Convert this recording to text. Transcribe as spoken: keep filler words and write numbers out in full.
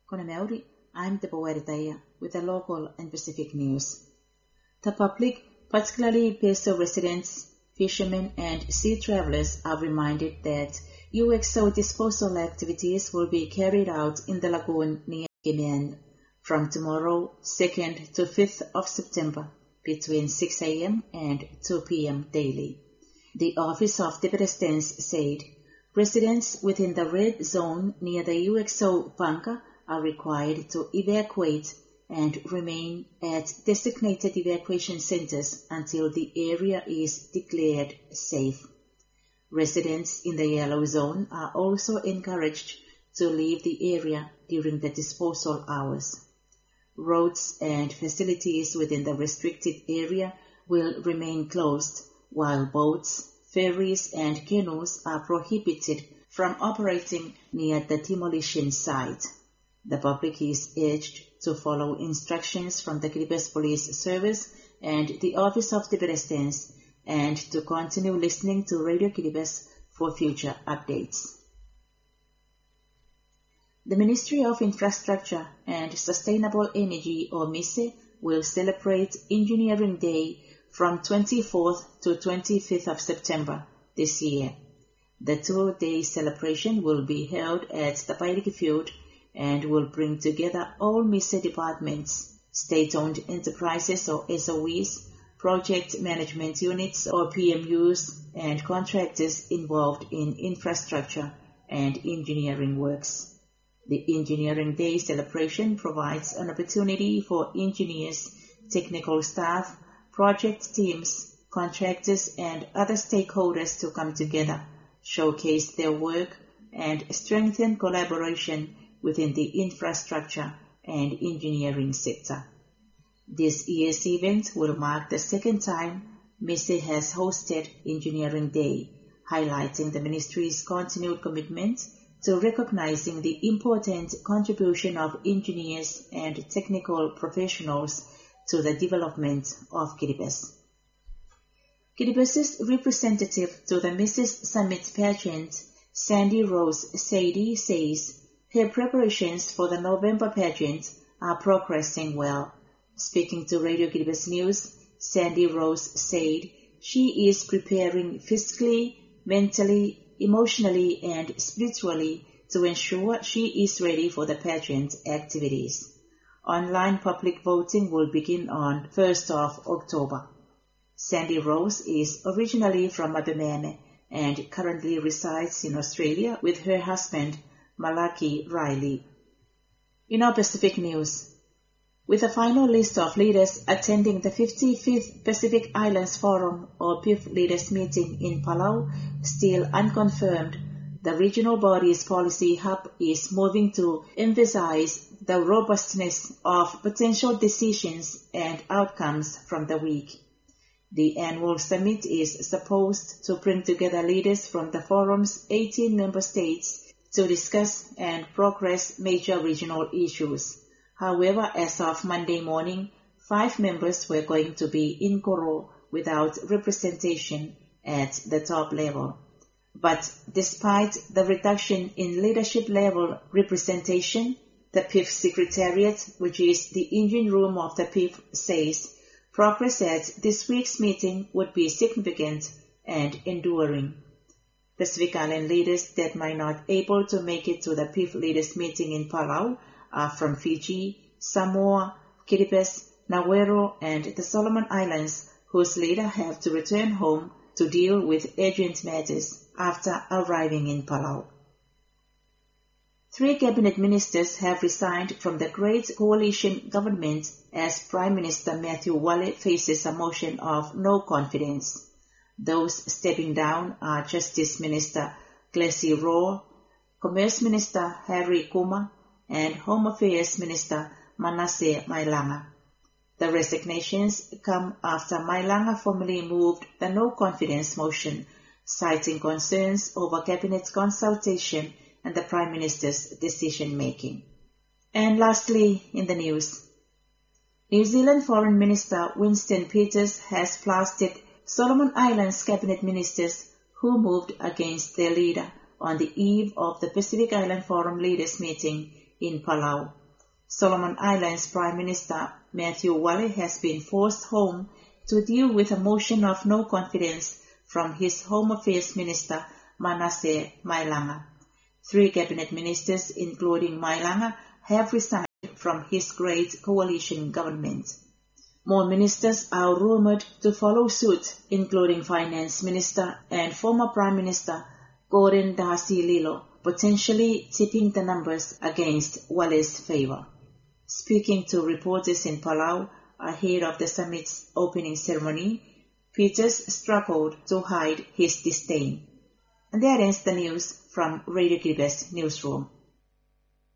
Konamauri, I'm Deborah Daya with the local and Pacific news. The public, particularly Peso residents, fishermen, and sea travelers, are reminded that U X O disposal activities will be carried out in the lagoon near Gimian from tomorrow, second to fifth of September, between six a m and two p m daily. The Office of the President said residents within the red zone near the U X O bunker are required to evacuate and remain at designated evacuation centers until the area is declared safe. Residents in the yellow zone are also encouraged to leave the area during the disposal hours. Roads and facilities within the restricted area will remain closed, while boats, ferries, and canoes are prohibited from operating near the demolition site. The public is urged to follow instructions from the Kiribati Police Service and the Office of the President and to continue listening to Radio Kiribati for future updates. The Ministry of Infrastructure and Sustainable Energy, or MISE, will celebrate Engineering Day from twenty-fourth to twenty-fifth of September this year. The two-day celebration will be held at the Pairiki Field and will bring together all MISE departments, state-owned enterprises or S O Es, project management units or P M Us, and contractors involved in infrastructure and engineering works. The Engineering Day celebration provides an opportunity for engineers, technical staff, project teams, contractors, and other stakeholders to come together, showcase their work, and strengthen collaboration within the infrastructure and engineering sector. This year's event will mark the second time MISE has hosted Engineering Day, highlighting the Ministry's continued commitment to recognizing the important contribution of engineers and technical professionals to the development of Kiribati. Kiribati's representative to the Missus Summit pageant, Sandy Rose Sadie, says her preparations for the November pageant are progressing well. Speaking to Radio Kiribati News, Sandy Rose said she is preparing physically, mentally, emotionally, and spiritually to ensure she is ready for the pageant activities. Online public voting will begin on first of October. Sandy Rose is originally from Mabemane and currently resides in Australia with her husband, Malaki Riley. In our Pacific news, with a final list of leaders attending the fifty-fifth Pacific Islands Forum or P I F Leaders Meeting in Palau still unconfirmed, the regional body's policy hub is moving to emphasize the robustness of potential decisions and outcomes from the week. The annual summit is supposed to bring together leaders from the forum's eighteen member states to discuss and progress major regional issues. However, as of Monday morning, five members were going to be in Koro without representation at the top level. But despite the reduction in leadership level representation, the P I F Secretariat, which is the engine room of the P I F, says progress at this week's meeting would be significant and enduring. Pacific Island leaders that might not able to make it to the P I F Leaders Meeting in Palau are from Fiji, Samoa, Kiribati, Nauru, and the Solomon Islands, whose leaders have to return home to deal with urgent matters after arriving in Palau. Three cabinet ministers have resigned from the Great Coalition government as Prime Minister Matthew Wale faces a motion of no confidence. Those stepping down are Justice Minister Glessy Rowe, Commerce Minister Harry Kuma, and Home Affairs Minister Manasseh Mailanga. The resignations come after Mailanga formally moved the no-confidence motion, citing concerns over cabinet consultation and the Prime Minister's decision-making. And lastly, in the news, New Zealand Foreign Minister Winston Peters has blasted Solomon Islands cabinet ministers who moved against their leader on the eve of the Pacific Island Forum Leaders Meeting in Palau. Solomon Islands Prime Minister Matthew Wale has been forced home to deal with a motion of no confidence from his Home Affairs Minister Manasseh Mailanga. Three cabinet ministers, including Mailanga, have resigned from his great coalition government. More ministers are rumored to follow suit, including Finance Minister and former Prime Minister Gordon Darcy Lilo, potentially tipping the numbers against Wale's favor. Speaking to reporters in Palau ahead of the summit's opening ceremony, Peters struggled to hide his disdain. And that ends the news from Radio Kiribati Newsroom.